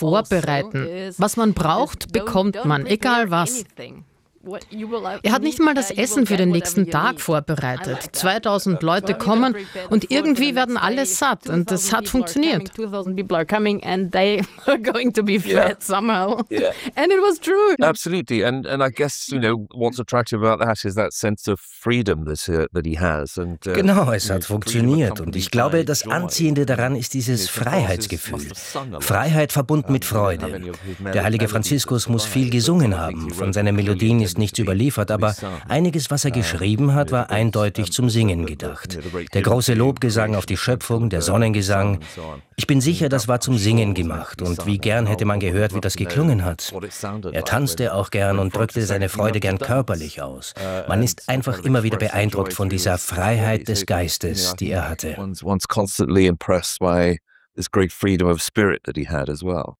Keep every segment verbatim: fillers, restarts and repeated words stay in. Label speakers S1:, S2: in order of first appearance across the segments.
S1: vorbereiten. Was man braucht, bekommt man, egal was. Er hat nicht mal das Essen für den nächsten Tag vorbereitet. zweitausend Leute kommen und irgendwie werden alle satt und das hat funktioniert. And it was true.
S2: Absolutely, and and I guess you know what's attractive about that is that sense of freedom that uh, that he has. And uh,
S3: genau, es hat funktioniert und ich glaube, das Anziehende daran ist dieses Freiheitsgefühl. Freiheit verbunden mit Freude. Der heilige Franziskus muss viel gesungen haben. Von seinen Melodien ist nichts überliefert, aber einiges, was er geschrieben hat, war eindeutig zum Singen gedacht. Der große Lobgesang auf die Schöpfung, der Sonnengesang. Ich bin sicher, das war zum Singen gemacht und wie gern hätte man gehört, wie das geklungen hat. Er tanzte auch gern und drückte seine Freude gern körperlich aus. Man ist einfach immer wieder beeindruckt von dieser Freiheit des Geistes, die er hatte.
S2: One's constantly impressed by this great freedom of spirit that he had as well.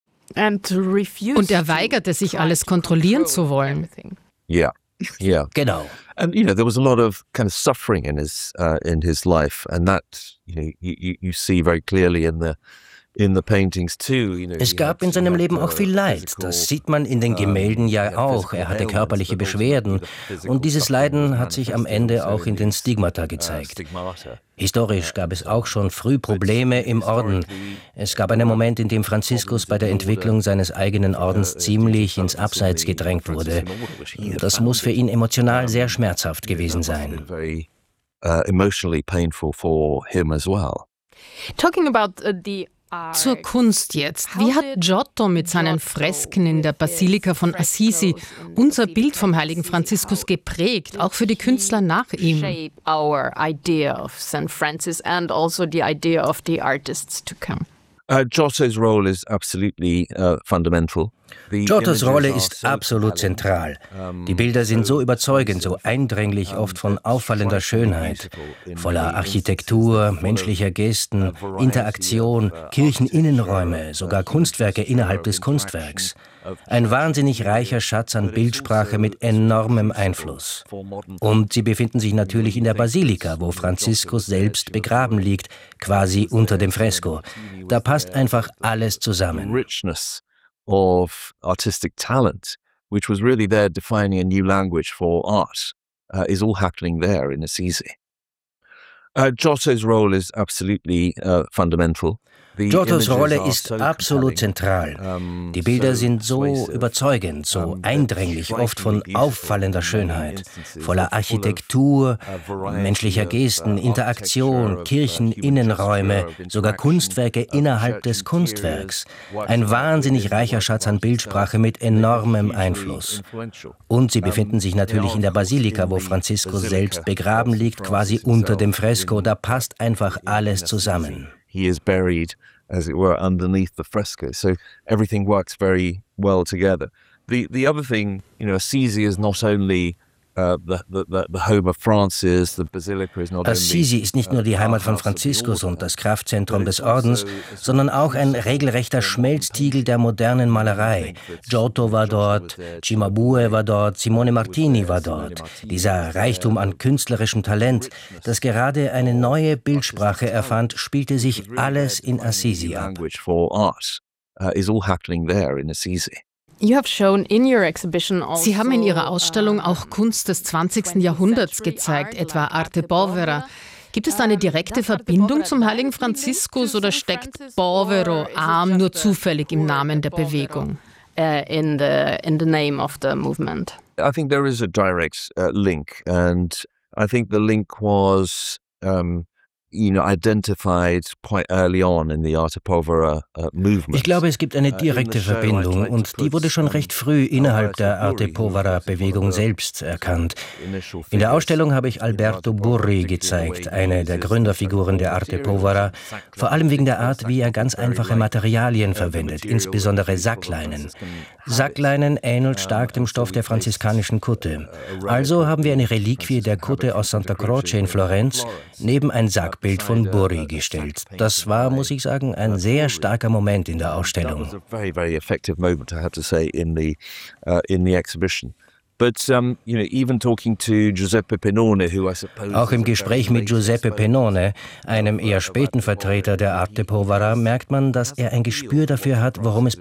S1: Und er weigerte sich, alles kontrollieren zu wollen.
S2: Yeah, yeah,
S3: genau.
S2: And you know, there was a lot of kind of suffering in his uh, in his life, and that you know you, you see very clearly in the in the paintings too. You know,
S3: es gab in seinem Leben auch viel Leid. Das sieht man in den Gemälden ja auch. Er hatte körperliche Beschwerden und dieses Leiden hat sich am Ende auch in den Stigmata gezeigt. Historisch gab es auch schon früh Probleme im Orden. Es gab einen Moment, in dem Franziskus bei der Entwicklung seines eigenen Ordens ziemlich ins Abseits gedrängt wurde. Das muss für ihn emotional sehr schmerzhaft gewesen sein.
S2: Emotionally painful for him as well.
S1: Talking about the Zur Kunst jetzt. Wie hat Giotto mit seinen Fresken in der Basilika von Assisi unser Bild vom heiligen Franziskus geprägt, auch für die Künstler nach ihm? Our idea of Saint Francis and also the idea of the artists to come.
S2: Uh, Giotto's role is absolutely uh, fundamental.
S3: Giottos Rolle ist absolut zentral. Die Bilder sind so überzeugend, so eindringlich, oft von auffallender Schönheit, voller Architektur, menschlicher Gesten, Interaktion, Kircheninnenräume, sogar Kunstwerke innerhalb des Kunstwerks. Ein wahnsinnig reicher Schatz an Bildsprache mit enormem Einfluss. Und sie befinden sich natürlich in der Basilika, wo Franziskus selbst begraben liegt, quasi unter dem Fresko. Da passt einfach alles zusammen.
S2: Of artistic talent, which was really there defining a new language for art, uh, is all happening there in Assisi. Uh, Giotto's role is absolutely uh, fundamental.
S3: Giottos Rolle ist absolut zentral. Die Bilder sind so überzeugend, so eindringlich, oft von auffallender Schönheit, voller Architektur, menschlicher Gesten, Interaktion, Kircheninnenräume, sogar Kunstwerke innerhalb des Kunstwerks. Ein wahnsinnig reicher Schatz an Bildsprache mit enormem Einfluss. Und sie befinden sich natürlich in der Basilika, wo Franziskus selbst begraben liegt, quasi unter dem Fresko. Da passt einfach alles zusammen.
S2: He is buried, as it were, underneath the fresco. So everything works very well together. The the other thing, you know, Assisi is not only uh, the, the the home of Francis. The basilica is not only.
S3: Assisi ist nicht nur die Heimat von Franziskus und das Kraftzentrum des Ordens, sondern auch ein regelrechter Schmelztiegel der modernen Malerei. Giotto war dort, Cimabue war dort, Simone Martini war dort. Dieser Reichtum an künstlerischem Talent, das gerade eine neue Bildsprache erfand, spielte sich alles in Assisi ab.
S1: Sie haben in Ihrer Ausstellung auch Kunst des zwanzigsten Jahrhunderts gezeigt, etwa Arte Povera. Gibt es da eine direkte Verbindung zum heiligen Franziskus oder steckt Povero, arm, nur zufällig im Namen der Bewegung?
S4: Uh, in the in the name of the movement.
S2: I think there is a direct uh, link, and I think the link was um, you know, identified quite early on in the Arte Povera uh, movement.
S3: Ich glaube, es gibt eine direkte Verbindung und die wurde schon recht früh innerhalb der Arte Povera-Bewegung selbst erkannt. In der Ausstellung habe ich Alberto Burri gezeigt, eine der Gründerfiguren der Arte Povera, vor allem wegen der Art, wie er ganz einfache Materialien verwendet, insbesondere Sackleinen. Sackleinen ähnelt stark dem Stoff der franziskanischen Kutte. Also haben wir eine Reliquie der Kutte aus Santa Croce in Florenz neben ein Sackbild von Burri gestellt. Das war, muss ich sagen, ein sehr starker Moment in der Ausstellung. Auch im Gespräch mit Giuseppe Pennone, einem eher späten Vertreter der Arte Povera, merkt man, dass er ein Gespür dafür hat, worum es